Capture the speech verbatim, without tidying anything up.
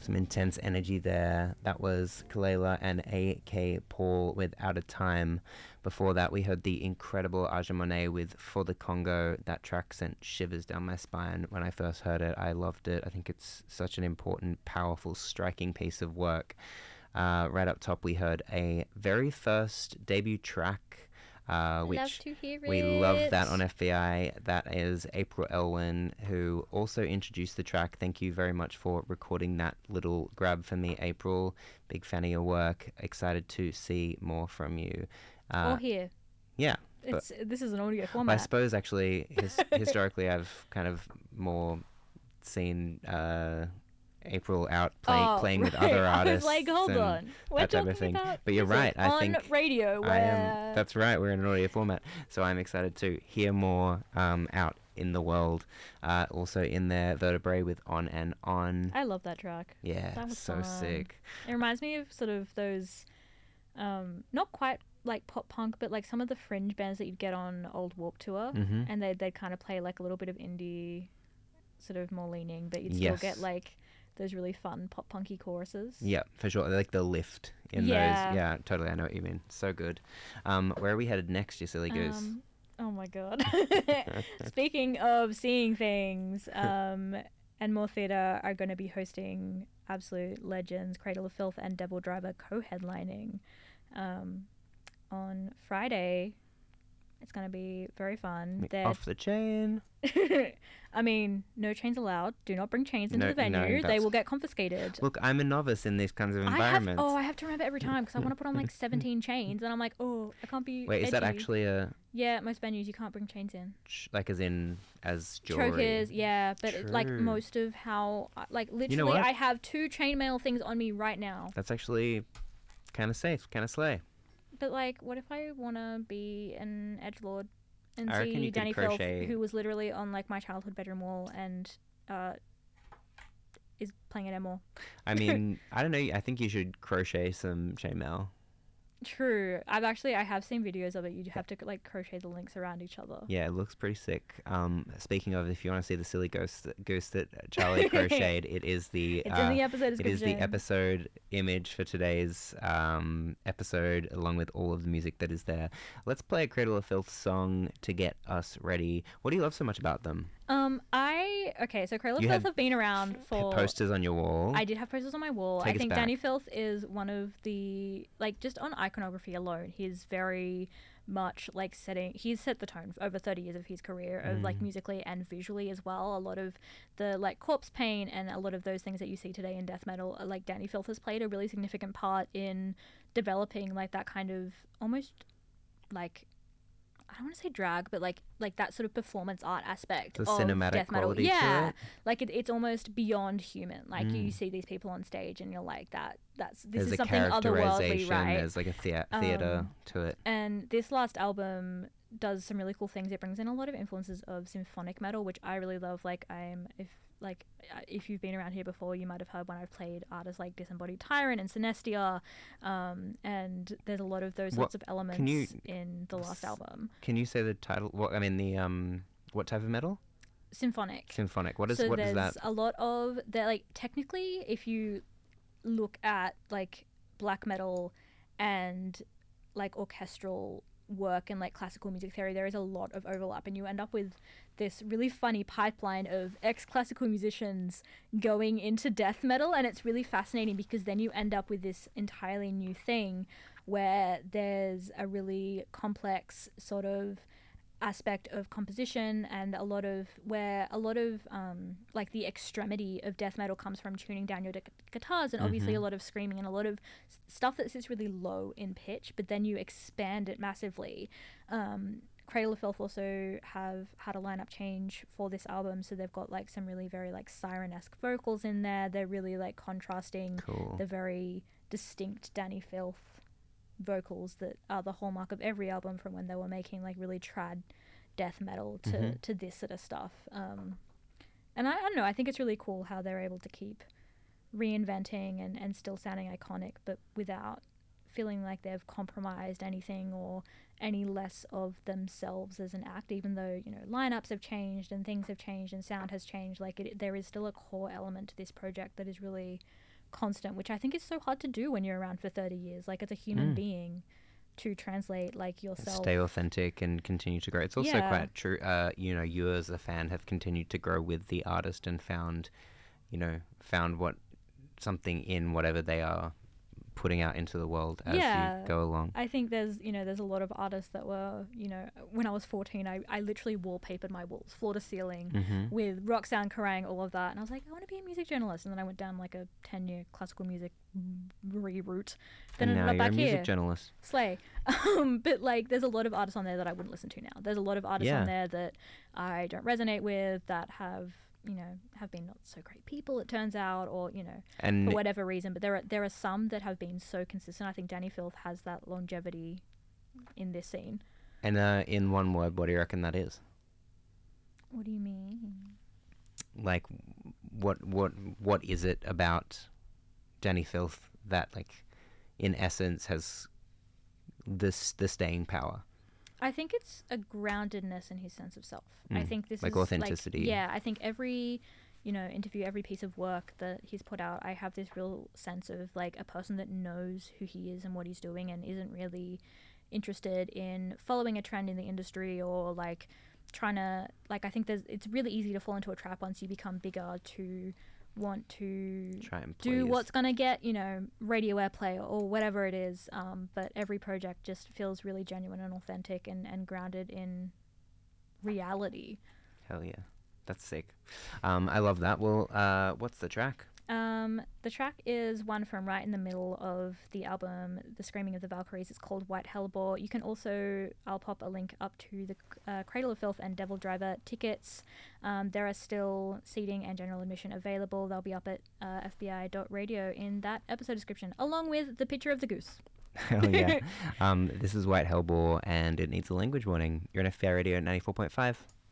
Some intense energy there. That was Kalela and A K Paul with Out of Time. Before that, we heard the incredible Aja Monet with For the Congo. That track sent shivers down my spine when I first heard it. I loved it. I think it's such an important, powerful, striking piece of work. Uh, right up top, we heard a very first debut track, uh, which love to hear we it. love that on F B I. That is April Elwin, who also introduced the track. Thank you very much for recording that little grab for me, April. Big fan of your work. Excited to see more from you. Uh, or hear. Yeah. It's this is an audio I format. suppose actually, his, historically, I've kind of more seen uh, April out play, oh, playing right. with other artists. I was like, hold and on, we're that type talking of thing. about But you're right. I on think radio. Where... I am. That's right. We're in an audio format, so I'm excited to hear more um, out in the world. Uh, also in there, Vertebrae with On and On. I love that track. Yeah, that was so fun. sick. It reminds me of sort of those, um, not quite like pop punk, but like some of the fringe bands that you'd get on old Warped Tour, Mm-hmm. and they'd they'd kind of play like a little bit of indie, sort of more leaning, but you'd still Yes. get like those really fun pop punky choruses. Yeah, for sure. Like the lift in Yeah. those. Yeah, totally. I know what you mean. So good. Um, where are we headed next, you silly goose? Um, oh my god. Speaking of seeing things, um, and More Theatre are going to be hosting absolute legends Cradle of Filth and Devil Driver co-headlining um, on Friday. It's going to be very fun. They're Off the chain. I mean, no chains allowed. Do not bring chains into No- the venue. no, they that's- will get confiscated. Look, I'm a novice in these kinds of I have, environments. oh, I have to remember every time because I want to put on like seventeen chains, and I'm like, oh, I can't be. Wait, is that edgy. actually a Yeah, most venues you can't bring chains in. ch- like as in as jewelry? Chokers, yeah, but it- like True. most of how, like literally, what? I have two chainmail things on me right now. That's actually kind of safe, kind of slay. But like, what if I want to be an edgelord and I reckon see you could Danny Filth, crochet- who was literally on like my childhood bedroom wall and uh, is playing at Emmor. I mean, I don't know. I think you should crochet some chainmail. True. I've actually I have seen videos of it. You have to like crochet the links around each other. Yeah, it looks pretty sick. Um, speaking of, if you want to see the silly ghost goose that Charlie crocheted, it is the It's uh, in the episode it is description. the episode image for today's um, episode, along with all of the music that is there. Let's play a Cradle of Filth song to get us ready. What do you love so much about them? Um, I okay. So Cradle of You Filth had have been around for. Posters on your wall. I did have posters on my wall. Take I us think back. Danny Filth is one of the like just on iconography alone, he's very much like setting. He's set the tone for over thirty years of his career, of like Mm. musically and visually as well. A lot of the like corpse paint and a lot of those things that you see today in death metal, uh, like Danny Filth has played a really significant part in developing like that kind of almost like. I don't want to say drag, but like like that sort of performance art aspect The of cinematic death metal. quality to Yeah, it. like it, it's almost beyond human. Like you Mm. see these people on stage, and you're like, that that's this There's is a something otherworldly, characterization. right? There's like a thea- theater Um, to it. And this last album does some really cool things. It brings in a lot of influences of symphonic metal, which I really love. Like I'm if like uh, if you've been around here before, you might have heard when I've played artists like Disembodied Tyrant and Synestia, um, and there's a lot of those What- sorts of elements can you in the last s- album. Can you say the title? What I mean, the um, what type of metal? Symphonic. Symphonic. What is so what is there's that? a lot of that. Like technically, if you look at like black metal and like orchestral work and like classical music theory, there is a lot of overlap, and you end up with this really funny pipeline of ex-classical musicians going into death metal, and it's really fascinating because then you end up with this entirely new thing where there's a really complex sort of aspect of composition and a lot of where a lot of um like the extremity of death metal comes from tuning down your gu- guitars, and obviously Mhm. a lot of screaming and a lot of s- stuff that sits really low in pitch, but then you expand it massively. um Cradle of Filth also have had a lineup change for this album, so they've got like some really very like siren-esque vocals in there. They're really like contrasting Cool. the very distinct Danny Filth vocals that are the hallmark of every album from when they were making like really trad death metal to, Mhm. to this sort of stuff. Um, and I, I don't know, I think it's really cool how they're able to keep reinventing and, and still sounding iconic, but without feeling like they've compromised anything or any less of themselves as an act, even though, you know, lineups have changed and things have changed and sound has changed. Like it, there is still a core element to this project that is really constant, which I think is so hard to do when you're around for thirty years. Like, as a human Mm. being, to translate like yourself. Stay authentic and continue to grow. It's also Yeah. quite true. Uh, you know, you as a fan have continued to grow with the artist and found, you know, found what something in whatever they are putting out into the world as Yeah. you go along. I think there's, you know, there's a lot of artists that were, you know, when I was fourteen, I, I literally wallpapered my walls, floor to ceiling, Mm-hmm. with rock sound, Kerrang, all of that. And I was like, I want to be a music journalist. And then I went down like a ten-year classical music re-route. Then And ended now up you're a back music here. journalist. Slay. Um, but like, there's a lot of artists on there that I wouldn't listen to now. There's a lot of artists Yeah. on there that I don't resonate with, that have, you know, have been not so great people, it turns out, or, you know, And for whatever reason. But there are there are some that have been so consistent. I think Danny Filth has that longevity in this scene. and uh, in one word, what do you reckon that is? What do you mean? Like, what what what is it about Danny Filth that, like, in essence, has this the staying power? I think it's a groundedness in his sense of self. I Mm, think this like is authenticity. Like, yeah, I think every, you know, interview, every piece of work that he's put out, I have this real sense of like a person that knows who he is and what he's doing and isn't really interested in following a trend in the industry or like trying to, like, I think there's it's really easy to fall into a trap once you become bigger to want to Try and do please. what's going to get, you know, radio airplay or whatever it is. Um, but every project just feels really genuine and authentic and, and grounded in reality. Hell yeah, that's sick. Um, I love that. Well, uh, what's the track? Um, the track is one from right in the middle of the album, The Screaming of the Valkyries. It's called White Hellebore. You can also, I'll pop a link up to the uh, Cradle of Filth and Devil Driver tickets. Um, there are still seating and general admission available. They'll be up at uh, f b i dot radio in that episode description, along with the picture of the goose. Hell yeah. um, this is White Hellbore, and it needs a language warning. You're on F B I Radio at ninety-four point five.